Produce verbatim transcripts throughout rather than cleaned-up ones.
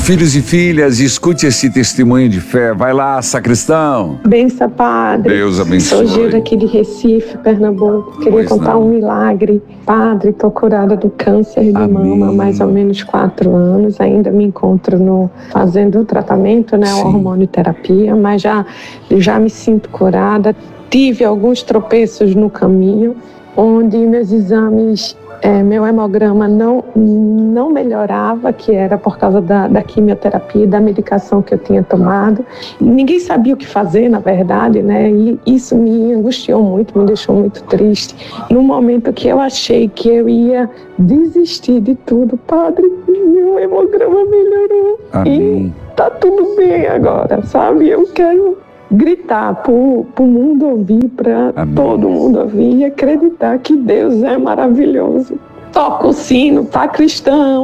Filhos e filhas, escute esse testemunho de fé. Vai lá, sacristão. Benção, padre. Deus abençoe. Sou Gilda aqui de Recife, Pernambuco. Queria Pois contar não. um milagre. Padre, estou curada do câncer de Amém. mama há mais ou menos quatro anos. Ainda me encontro no, fazendo o tratamento, né, a Sim. hormonioterapia, mas já, já me sinto curada. Tive alguns tropeços no caminho, onde meus exames... É, meu hemograma não, não melhorava, que era por causa da, da quimioterapia e da medicação que eu tinha tomado. Ninguém sabia o que fazer, na verdade, né? E isso me angustiou muito, me deixou muito triste. No momento que eu achei que eu ia desistir de tudo, padre, meu hemograma melhorou. Amém. E tá tudo bem agora, sabe? Eu quero gritar para o mundo ouvir, para todo mundo ouvir e acreditar que Deus é maravilhoso. Toca o sino, tá, cristão?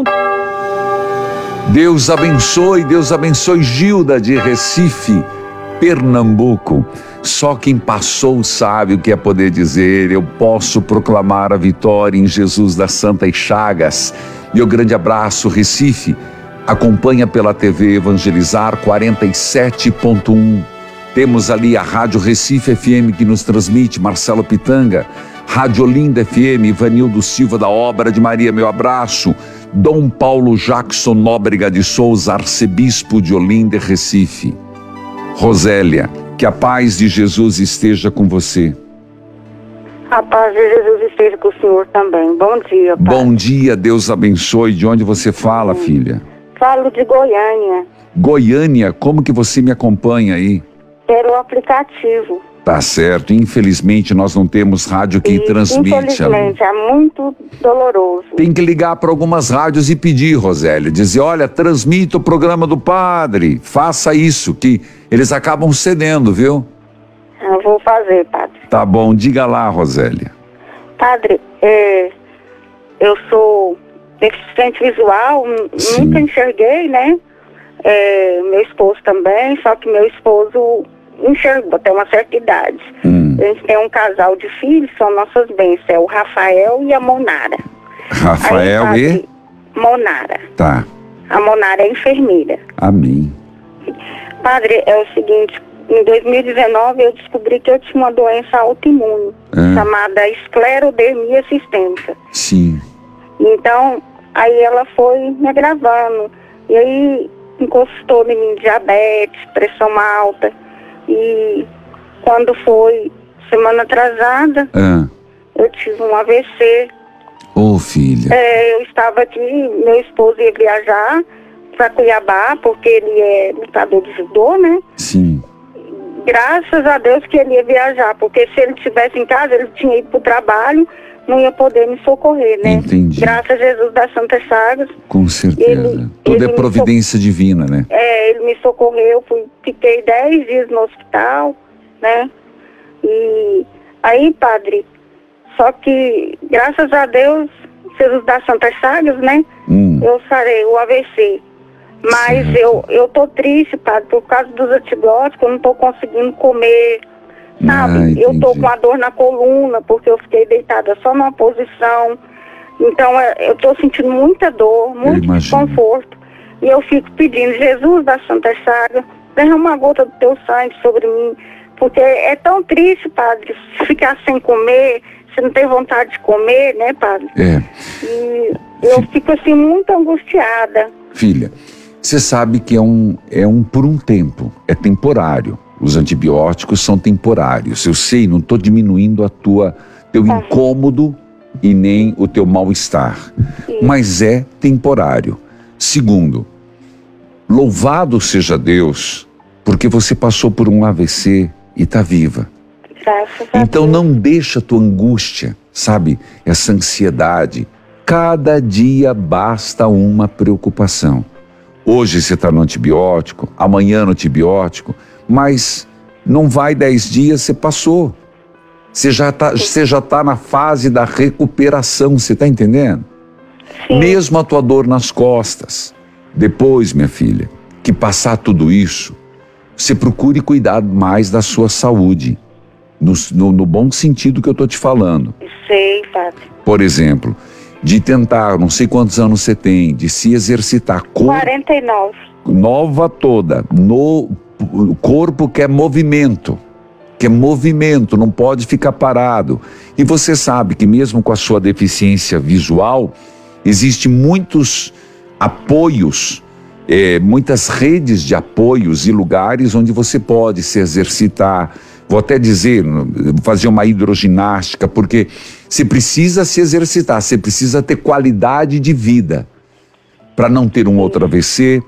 Deus abençoe, Deus abençoe Gilda de Recife, Pernambuco. Só quem passou sabe o que é poder dizer: eu posso proclamar a vitória em Jesus das Santas Chagas. Meu grande abraço, Recife. Acompanha pela T V Evangelizar quarenta e sete ponto um. Temos ali a Rádio Recife F M que nos transmite, Marcelo Pitanga. Rádio Olinda F M, Ivanildo Silva da Obra de Maria, meu abraço. Dom Paulo Jackson Nóbrega de Souza, arcebispo de Olinda, Recife. Rosélia, que a paz de Jesus esteja com você. A paz de Jesus esteja com o senhor também. Bom dia, pai. Bom dia, Deus abençoe. De onde você fala, hum. filha? Falo de Goiânia. Goiânia, como que você me acompanha aí? Pelo aplicativo. Tá certo. Infelizmente, nós não temos rádio que e, transmite. Infelizmente, é muito doloroso. Tem que ligar para algumas rádios e pedir, Rosélia. Dizer, olha, transmita o programa do padre. Faça isso, que eles acabam cedendo, viu? Eu vou fazer, padre. Tá bom, diga lá, Rosélia. Padre, é, eu sou deficiente visual, Sim. nunca enxerguei, né? É, meu esposo também, só que meu esposo enxergou até uma certa idade. Hum. A gente tem um casal de filhos, são nossas bênçãos, é o Rafael e a Monara. Rafael Aí, padre, e? Monara. Tá. A Monara é enfermeira. Amém. Padre, é o seguinte, em dois mil e dezenove eu descobri que eu tinha uma doença autoimune, é. chamada esclerodermia sistêmica. Sim. Então, aí ela foi me agravando, e aí encostou em mim diabetes, pressão alta, e quando foi semana atrasada, é. eu tive um A V C. Ô, oh, filha. É, eu estava aqui, meu esposo ia viajar para Cuiabá, porque ele é lutador de judô, né? Sim. Graças a Deus que ele ia viajar, porque se ele estivesse em casa, ele tinha ido para o trabalho, não ia poder me socorrer, né? Entendi. Graças a Jesus das Santas Chagas. Com certeza. Ele, Toda ele é providência so... divina, né? É, ele me socorreu, fui, fiquei dez dias no hospital, né? E aí, padre, só que, graças a Deus, Jesus das Santas Chagas, né? Hum. Eu sarei o A V C. Mas certo. eu, eu tô triste, padre, por causa dos antibióticos, eu não tô conseguindo comer, sabe? Ah, eu tô com a dor na coluna, porque eu fiquei deitada só numa posição. Então, eu tô sentindo muita dor, muito desconforto. E eu fico pedindo, Jesus da Santa Chaga, derrama uma gota do teu sangue sobre mim. Porque é tão triste, padre, ficar sem comer, você não tem vontade de comer, né, padre? É. E eu fico, assim, muito angustiada. Filha, você sabe que é um, é um por um tempo, é temporário. Os antibióticos são temporários. Eu sei, não estou diminuindo a tua, teu ah. incômodo e nem o teu mal-estar. Sim. Mas é temporário. Segundo, louvado seja Deus, porque você passou por um A V C e está viva. Graças a então Deus. Não deixa a tua angústia, sabe? Essa ansiedade. Cada dia basta uma preocupação. Hoje você está no antibiótico, amanhã no antibiótico, mas não vai dez dias, você passou. Você já está você já tá na fase da recuperação, você está entendendo? Sim. Mesmo a tua dor nas costas. Depois, minha filha, que passar tudo isso, você procure cuidar mais da sua saúde. No, no, no bom sentido que eu estou te falando. Sei, padre. Por exemplo, de tentar, não sei quantos anos você tem, de se exercitar. quarenta e nove. nova toda, no o corpo quer movimento, quer movimento, não pode ficar parado. E você sabe que mesmo com a sua deficiência visual, existem muitos apoios, é, muitas redes de apoios e lugares onde você pode se exercitar. Vou até dizer, fazer uma hidroginástica, porque você precisa se exercitar, você precisa ter qualidade de vida para não ter um outro A V C,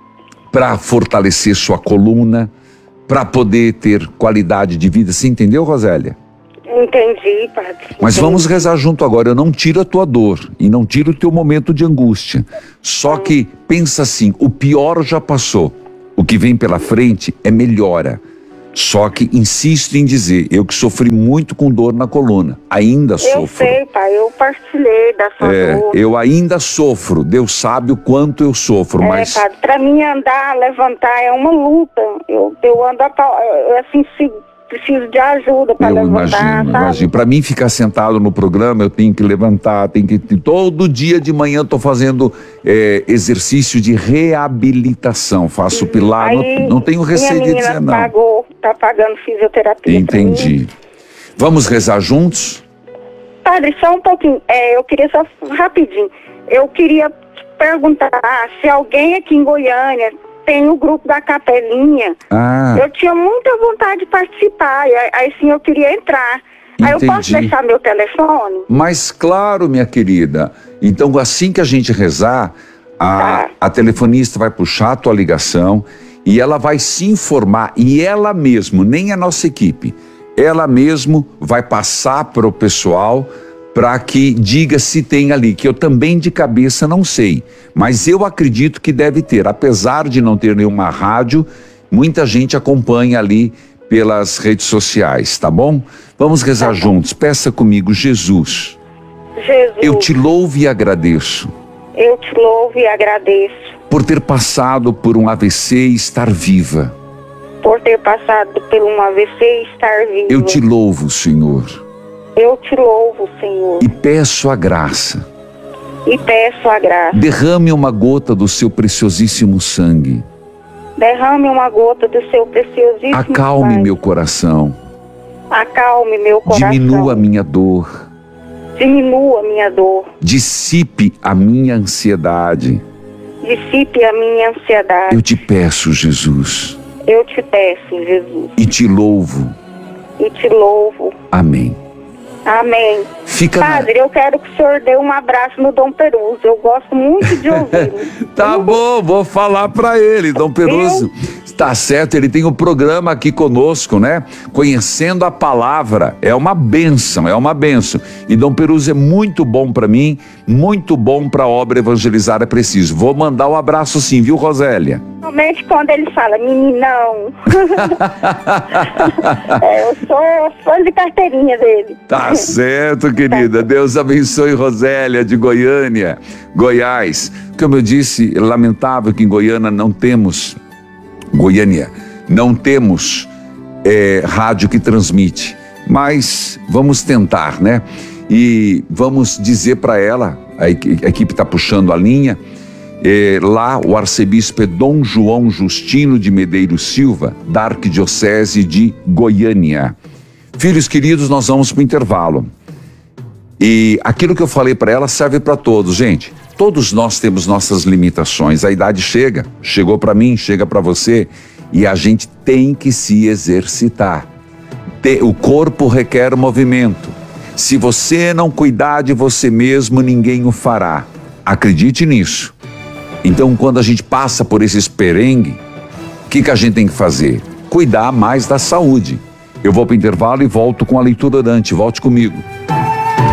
para fortalecer sua coluna, para poder ter qualidade de vida. Você entendeu, Rosélia? Entendi, padre. Mas vamos rezar junto agora. Eu não tiro a tua dor e não tiro o teu momento de angústia. Só que pensa assim, o pior já passou. O que vem pela frente é melhora. Só que insisto em dizer, eu que sofri muito com dor na coluna, ainda sofro. Eu sei, pai, eu partilhei da sua é, dor. Eu ainda sofro, Deus sabe o quanto eu sofro, é, mas... Padre, pra mim andar, levantar é uma luta. Eu, eu ando, eu, assim, se, preciso de ajuda para levantar, imagino, sabe? imagino. Para mim ficar sentado no programa, eu tenho que levantar, tenho que... Todo dia de manhã eu tô fazendo é, exercício de reabilitação, faço pilar, Aí, não, não tenho receio de dizer não. Pagou, tá pagando fisioterapia. Entendi. Vamos rezar juntos? Padre, só um pouquinho, é, eu queria só rapidinho, eu queria perguntar se alguém aqui em Goiânia tem o grupo da Capelinha. Ah. Eu tinha muita vontade de participar, aí, aí sim eu queria entrar. Aí Entendi. eu posso deixar meu telefone? Mas claro, minha querida. Então assim que a gente rezar, a, Tá. a telefonista vai puxar a tua ligação e ela vai se informar, e ela mesmo, nem a nossa equipe, ela mesmo vai passar para o pessoal para que diga se tem ali, que eu também de cabeça não sei, mas eu acredito que deve ter, apesar de não ter nenhuma rádio, muita gente acompanha ali pelas redes sociais, tá bom? Vamos rezar Tá bom. juntos, peça comigo, Jesus, Jesus, eu te louvo e agradeço eu te louvo e agradeço por ter passado por um A V C e estar viva. por ter passado por um A V C e estar vivo. Eu te louvo, Senhor, Eu te louvo, Senhor, e peço a graça. e peço a graça. Derrame uma gota do seu preciosíssimo sangue. Derrame uma gota do seu preciosíssimo Acalme sangue. meu coração. Acalme meu coração. Diminua a minha dor. Diminua minha dor. Dissipe a minha ansiedade. Dissipe a minha ansiedade. Eu te peço, Jesus, Eu te peço, Jesus, e te louvo. e te louvo. Amém. Amém. Fica na... Padre, eu quero que o senhor dê um abraço no Dom Peruso. Eu gosto muito de ouvi-lo. Tá bom, vou falar pra ele, Dom Peruso. Tá certo, ele tem um programa aqui conosco, né? Conhecendo a Palavra. É uma bênção, é uma bênção. E Dom Peruso é muito bom pra mim, muito bom pra obra Evangelizar é Preciso. Vou mandar um abraço sim, viu, Rosélia? Somente quando ele fala, meninão. é, eu sou fã de carteirinha dele. Tá certo, querida. Deus abençoe Rosélia de Goiânia, Goiás. Como eu disse, é lamentável que em Goiânia não temos, Goiânia, não temos é, rádio que transmite. Mas vamos tentar, né? E vamos dizer para ela, a equipe está puxando a linha, é, lá o arcebispo é Dom João Justino de Medeiros Silva, da Arquidiocese de Goiânia. Filhos queridos, nós vamos para o intervalo. E aquilo que eu falei para ela serve para todos, gente. Todos nós temos nossas limitações. A idade chega, chegou para mim, chega para você, e a gente tem que se exercitar. O corpo requer movimento. Se você não cuidar de você mesmo, ninguém o fará. Acredite nisso. Então, quando a gente passa por esses perrengues, o que, que a gente tem que fazer? Cuidar mais da saúde. Eu vou para o intervalo e volto com a leitura orante. Volte comigo.